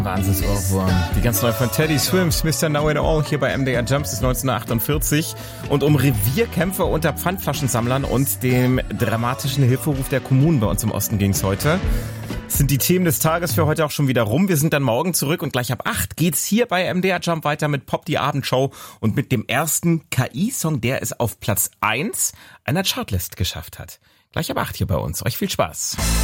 Wahnsinnsohrwurm. Die ganz neu von Teddy Swims, Mr. Know It All, hier bei MDR Jumps ist 1948. Und um Revierkämpfer unter Pfandflaschensammlern und dem dramatischen Hilferuf der Kommunen bei uns im Osten ging's heute. Das sind die Themen des Tages für heute auch schon wieder rum. Wir sind dann morgen zurück und gleich ab 8 geht's hier bei MDR Jump weiter mit Pop die Abendshow und mit dem ersten KI-Song, der es auf Platz 1 einer Chartlist geschafft hat. Gleich ab 8 hier bei uns. Euch viel Spaß.